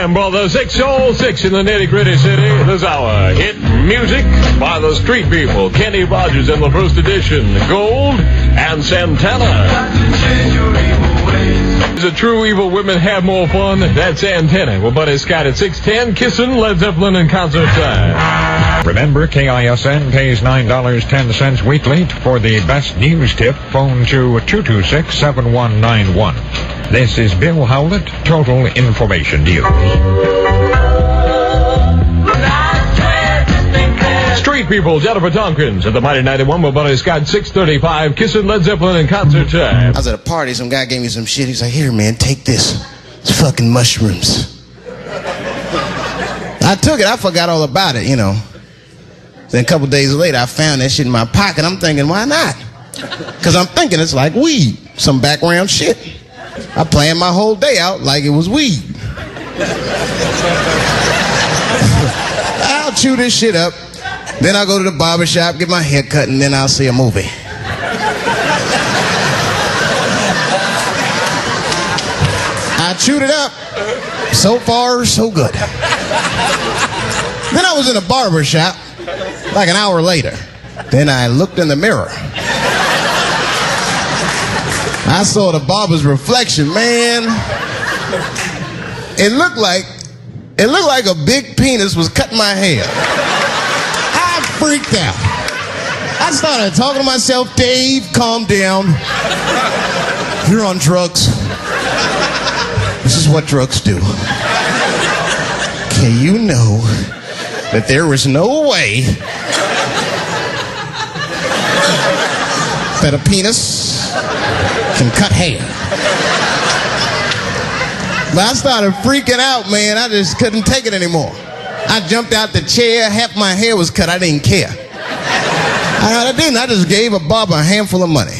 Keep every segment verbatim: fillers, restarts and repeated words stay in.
Jam Brothers, six oh six in the nitty-gritty city. This hour, hit music by the street people. Kenny Rogers in the first edition. Gold and Santana. Is it true evil women have more fun? That's Santana. Well, Buddy Scott at six ten. Kissin', Led Zeppelin, and concert time. Remember, K I S N pays nine dollars and ten cents weekly. For the best news tip, phone to two two six, seven one nine one. This is Bill Howlett, Total Information News. Street people, Jennifer Tompkins at the Mighty ninety-one with Buddy Scott, six thirty-five. Kissin', Led Zeppelin, and concert time. I was at a party, some guy gave me some shit. He's like, here, man, take this. It's fucking mushrooms. I took it, I forgot all about it, you know. Then a couple days later, I found that shit in my pocket. I'm thinking, why not? Because I'm thinking it's like weed, some background shit. I planned my whole day out like it was weed. I'll chew this shit up, then I'll go to the barbershop, get my hair cut, and then I'll see a movie. I chewed it up. So far, so good. Then I was in a barbershop like an hour later. Then I looked in the mirror. I saw the barber's reflection, man. It looked like, it looked like a big penis was cutting my hair. I freaked out. I started talking to myself, Dave, calm down. You're on drugs. This is what drugs do. Okay, you know that there is no way that a penis can cut hair. But I started freaking out, man. I just couldn't take it anymore. I jumped out the chair. Half my hair was cut. I didn't care. I, I didn't. I just gave a barber a handful of money.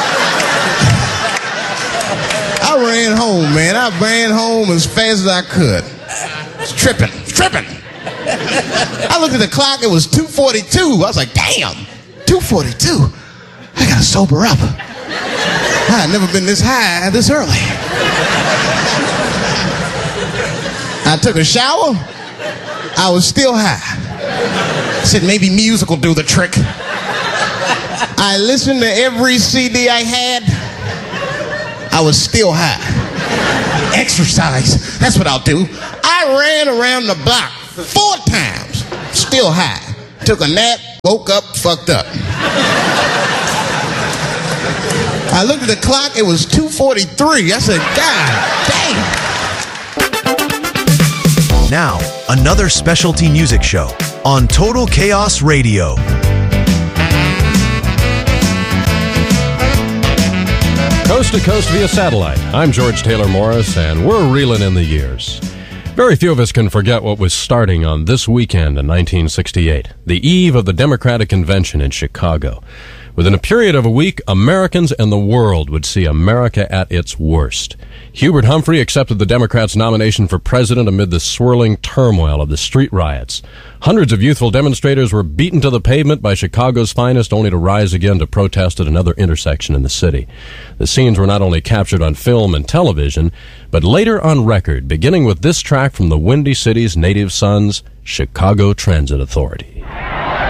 I ran home, man. I ran home as fast as I could. I was tripping. Tripping. I looked at the clock. It was two forty-two. I was like, damn, two forty-two. I gotta sober up. I had never been this high this early. I took a shower. I was still high. I said maybe music will do the trick. I listened to every C D I had. I was still high. Exercise. That's what I'll do. I ran around the block four times. Still high. Took a nap, woke up, fucked up. I looked at the clock, it was two forty-three. I said, God damn. Now, another specialty music show on Total Chaos Radio. Coast to coast via satellite. I'm George Taylor Morris, and we're reeling in the years. Very few of us can forget what was starting on this weekend in nineteen sixty-eight, the eve of the Democratic Convention in Chicago. Within a period of a week, Americans and the world would see America at its worst. Hubert Humphrey accepted the Democrats' nomination for president amid the swirling turmoil of the street riots. Hundreds of youthful demonstrators were beaten to the pavement by Chicago's finest, only to rise again to protest at another intersection in the city. The scenes were not only captured on film and television, but later on record, beginning with this track from the Windy City's Native Sons, Chicago Transit Authority.